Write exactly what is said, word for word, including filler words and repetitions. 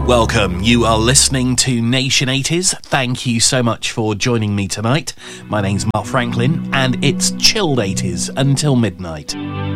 Welcome. You are listening to Nation eighties. Thank you so much for joining me tonight. My name's Mark Franklin, and it's chilled eighties until midnight.